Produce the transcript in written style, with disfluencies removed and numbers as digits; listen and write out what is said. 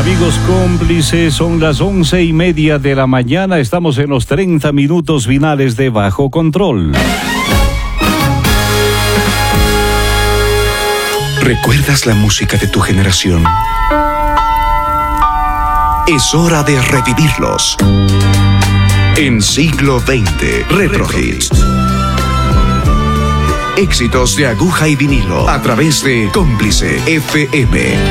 Amigos cómplices, son las 11:30 de la mañana. Estamos en los 30 minutos finales de Bajo Control. ¿Recuerdas la música de tu generación? Es hora de revivirlos. En Siglo XX, Retro Hits. Éxitos de aguja y vinilo a través de Cómplice FM.